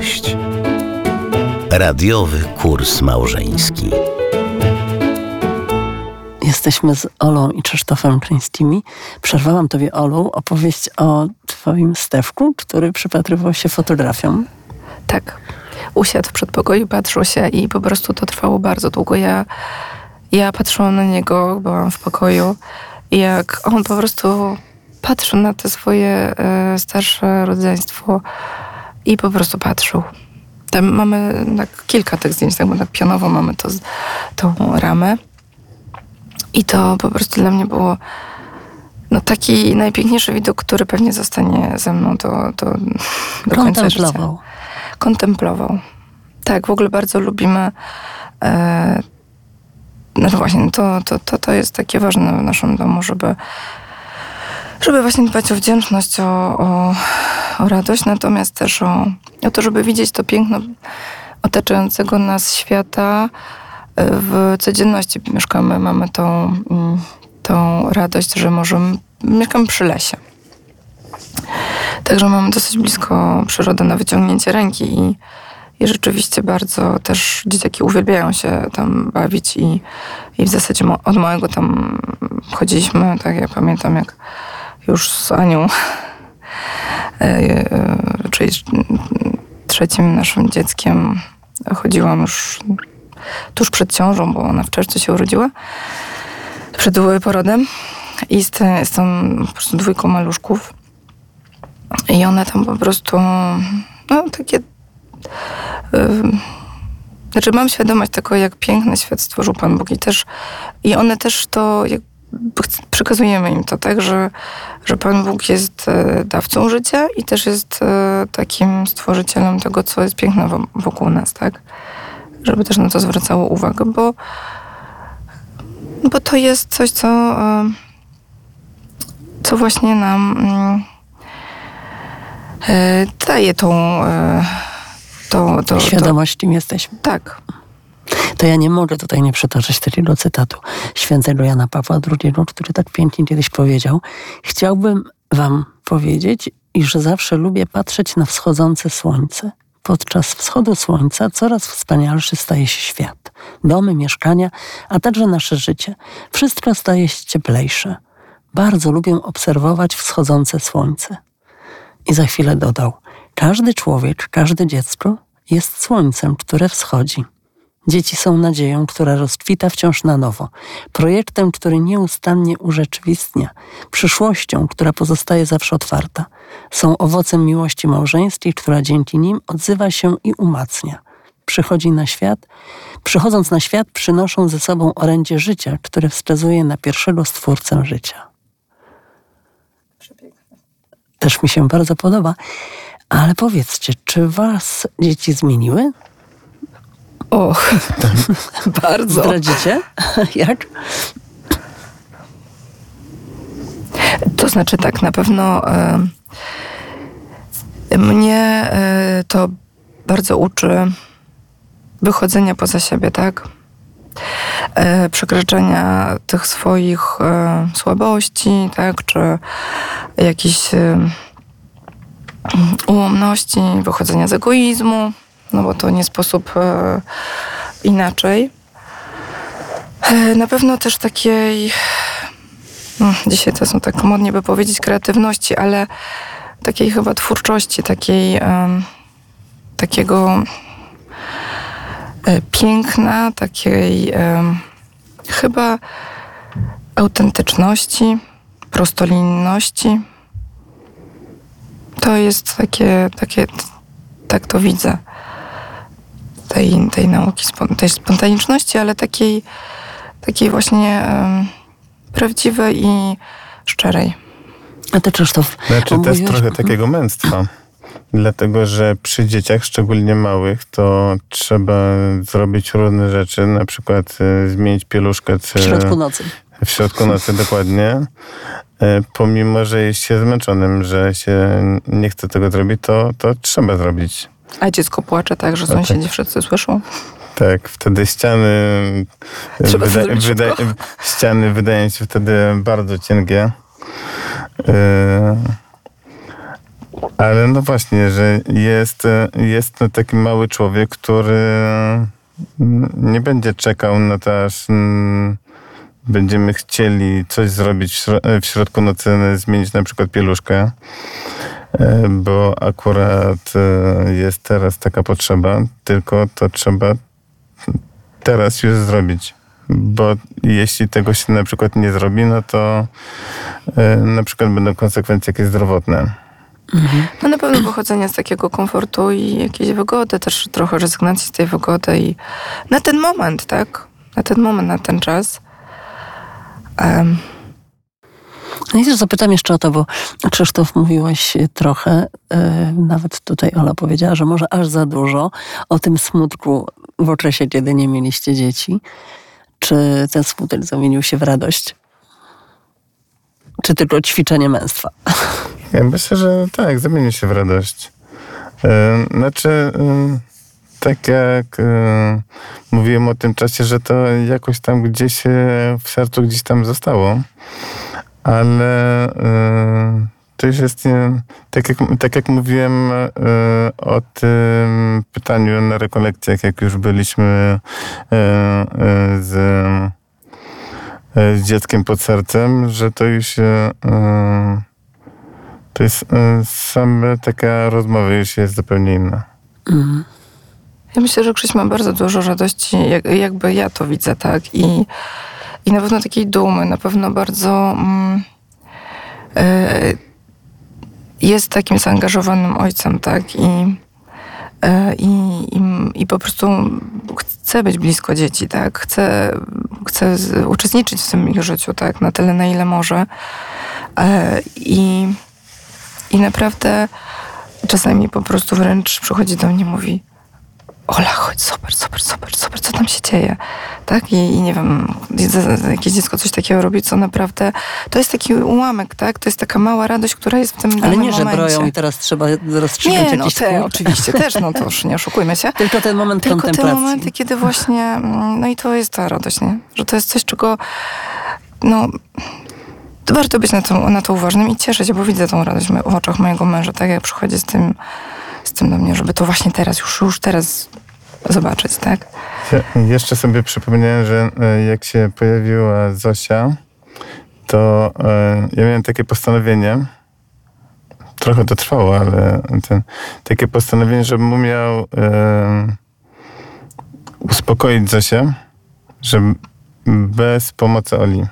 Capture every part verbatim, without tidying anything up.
Miłość. Radiowy kurs małżeński. Jesteśmy z Olą i Krzysztofem Kryńskimi. Przerwałam tobie, Olu, opowieść o twoim Stefku, który przypatrywał się fotografiom. Tak. Usiadł w przedpokoju, patrzył się i po prostu to trwało bardzo długo. Ja, ja patrzyłam na niego, byłam w pokoju i jak on po prostu patrzył na te swoje e, starsze rodzeństwo i po prostu patrzył. Tam mamy tak, kilka tych zdjęć, tak, bo tak pionowo mamy to, tą ramę. I to po prostu dla mnie było no, taki najpiękniejszy widok, który pewnie zostanie ze mną do, do, do końca życia. Kontemplował. Kontemplował. Tak, w ogóle bardzo lubimy. E, no właśnie, to, to, to, to jest takie ważne w naszym domu, żeby, żeby właśnie dbać o wdzięczność, o, o, o radość, natomiast też o, o to, żeby widzieć to piękno otaczającego nas świata. W codzienności mieszkamy, mamy tą, tą radość, że możemy, mieszkamy przy lesie. Także mamy dosyć blisko przyrodę na wyciągnięcie ręki i, i rzeczywiście bardzo też dzieciaki uwielbiają się tam bawić i, i w zasadzie od małego tam chodziliśmy, tak ja pamiętam, jak już z Anią, czyli trzecim naszym dzieckiem, chodziłam już tuż przed ciążą, bo ona w czerwcu się urodziła, przed porodem i z, te, z tą po prostu dwójką maluszków i one tam po prostu no takie yy, znaczy mam świadomość tego, jak piękny świat stworzył Pan Bóg i też i one też to jak, przekazujemy im to, tak, że, że Pan Bóg jest dawcą życia i też jest takim stworzycielem tego, co jest piękne wokół nas, tak? Żeby też na to zwracało uwagę, bo, bo to jest coś, co, co właśnie nam daje tą, tą, tą świadomość, kim jesteśmy. Tak. To ja nie mogę tutaj nie przytoczyć takiego cytatu świętego Jana Pawła drugiego, który tak pięknie kiedyś powiedział: chciałbym wam powiedzieć, iż zawsze lubię patrzeć na wschodzące słońce. Podczas wschodu słońca coraz wspanialszy staje się świat. Domy, mieszkania, a także nasze życie. Wszystko staje się cieplejsze. Bardzo lubię obserwować wschodzące słońce. I za chwilę dodał: każdy człowiek, każde dziecko jest słońcem, które wschodzi. Dzieci są nadzieją, która rozkwita wciąż na nowo, projektem, który nieustannie urzeczywistnia, przyszłością, która pozostaje zawsze otwarta. Są owocem miłości małżeńskiej, która dzięki nim odzywa się i umacnia. Przychodzi na świat, przychodząc na świat, przynoszą ze sobą orędzie życia, które wskazuje na pierwszego stwórcę życia. Przepiękne. Też mi się bardzo podoba, ale powiedzcie, czy was dzieci zmieniły? Och, bardzo. Zdradzicie? Jak? To znaczy tak, na pewno y, mnie y, to bardzo uczy wychodzenia poza siebie, tak? Y, przekraczania tych swoich y, słabości, tak? Czy jakichś y, ułomności, wychodzenia z egoizmu. No bo to nie sposób e, inaczej. E, na pewno też takiej, no, dzisiaj to są tak modnie by powiedzieć, kreatywności, ale takiej chyba twórczości, takiej e, takiego e, piękna, takiej e, chyba autentyczności, prostolinijności. To jest takie, takie tak to widzę. Tej, tej nauki, tej spontaniczności, ale takiej, takiej właśnie um, prawdziwej i szczerej. A ty, Krzysztof, Znaczy też trochę takiego męstwa. Dlatego, że przy dzieciach, szczególnie małych, to trzeba zrobić różne rzeczy, na przykład y, zmienić pieluszkę. Czy, w środku nocy. W środku nocy, dokładnie. Y, pomimo, że jest się zmęczonym, że się nie chce tego zrobić, to, to trzeba zrobić. A dziecko płacze tak, że sąsiedzi tak. wszyscy słyszą? Tak, wtedy ściany wyda, wyda, ściany wydają się wtedy bardzo cienkie. Yy, Ale no właśnie, że jest, jest to taki mały człowiek, który nie będzie czekał na to, aż mm, będziemy chcieli coś zrobić w, śro- w środku nocy, zmienić na przykład pieluszkę, e, bo akurat e, jest teraz taka potrzeba, tylko to trzeba teraz już zrobić. Bo jeśli tego się na przykład nie zrobi, no to e, na przykład będą konsekwencje jakieś zdrowotne. Mhm. No na pewno pochodzenie z takiego komfortu i jakiejś wygody, też trochę rezygnacji z tej wygody i na ten moment, tak? Na ten moment, na ten czas. Um. No i też zapytam jeszcze o to, bo Krzysztof mówiłeś trochę, yy, nawet tutaj Ola powiedziała, że może aż za dużo o tym smutku w okresie, kiedy nie mieliście dzieci. Czy ten smutek zamienił się w radość? Czy tylko ćwiczenie męstwa? Ja myślę, że tak, zamieni się w radość. Yy, znaczy, yy, tak jak yy, mówiłem o tym czasie, że to jakoś tam gdzieś yy, w sercu gdzieś tam zostało, ale yy, to już jest, yy, tak, jak, tak jak mówiłem yy, o tym pytaniu na rekolekcjach, jak już byliśmy yy, yy, z, yy, z dzieckiem pod sercem, że to już yy, to jest sama taka rozmowa już jest zupełnie inna. Mm. Ja myślę, że Krzyś ma bardzo dużo radości, jak, jakby ja to widzę, tak? I, i na pewno takiej dumy, na pewno bardzo mm, y, jest takim zaangażowanym ojcem, tak? I, y, i, i, I po prostu chce być blisko dzieci, tak? Chce, chce z, uczestniczyć w tym ich życiu, tak? Na tyle, na ile może. Y, I I naprawdę czasami po prostu wręcz przychodzi do mnie i mówi: Ola, chodź, super, super, super, super, co tam się dzieje? Tak? I, i nie wiem, jakieś dziecko coś takiego robi, co naprawdę, to jest taki ułamek, tak? To jest taka mała radość, która jest w tym danym Ale nie, momencie. że broją i teraz trzeba rozstrzygnąć Nie, no jakiś te spór. oczywiście też, no to już nie oszukujmy się. Tylko ten moment Tylko te kontemplacji. momenty, kiedy właśnie, no i to jest ta radość, nie? Że to jest coś, czego, no... To warto być na to, na to uważnym i cieszyć się, bo widzę tą radość w oczach mojego męża, tak jak przychodzi z tym, z tym do mnie, żeby to właśnie teraz, już, już teraz zobaczyć, tak? Ja jeszcze sobie przypomniałem, że jak się pojawiła Zosia, to ja miałem takie postanowienie, trochę to trwało, ale ten, takie postanowienie, żebym umiał e, uspokoić Zosię, że bez pomocy Oli.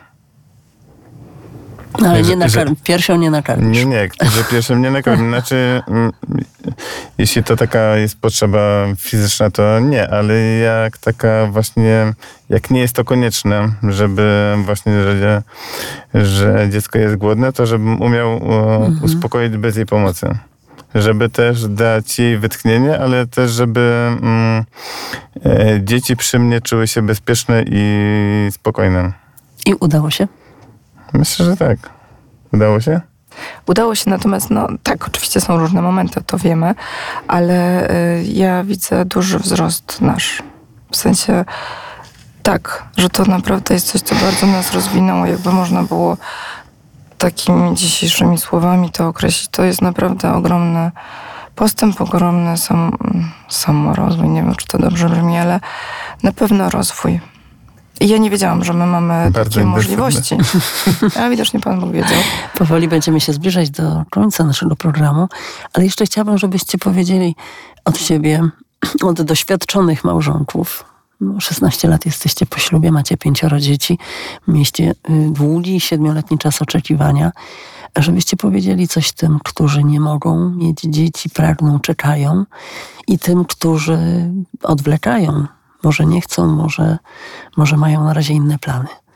No, ale Że- nie nakarm, że- piersią nie nakarmisz. Nie, nie, że pierwszym nie nakarmi. Znaczy, mm, jeśli to taka jest potrzeba fizyczna, to nie, ale jak taka właśnie, jak nie jest to konieczne, żeby właśnie, że, że dziecko jest głodne, to żebym umiał o, Mhm. uspokoić bez jej pomocy. Żeby też dać jej wytchnienie, ale też, żeby mm, e, dzieci przy mnie czuły się bezpieczne i spokojne. I udało się? Myślę, że tak. Udało się? Udało się, natomiast, no tak, oczywiście są różne momenty, to wiemy, ale y, ja widzę duży wzrost nasz. W sensie tak, że to naprawdę jest coś, co bardzo nas rozwinęło, jakby można było takimi dzisiejszymi słowami to określić. To jest naprawdę ogromny postęp, ogromny sam, samorozwój. Nie wiem, czy to dobrze brzmi, ale na pewno rozwój. I ja nie wiedziałam, że my mamy Bardzo takie intensywne. możliwości. A widocznie Pan Bóg wiedział. Powoli będziemy się zbliżać do końca naszego programu, ale jeszcze chciałabym, żebyście powiedzieli od siebie, od doświadczonych małżonków. No, szesnaście lat jesteście po ślubie, macie pięcioro dzieci, mieliście y, długi, siedmioletni czas oczekiwania, żebyście powiedzieli coś tym, którzy nie mogą mieć dzieci, pragną, czekają i tym, którzy odwlekają. Może nie chcą, może, może mają na razie inne plany.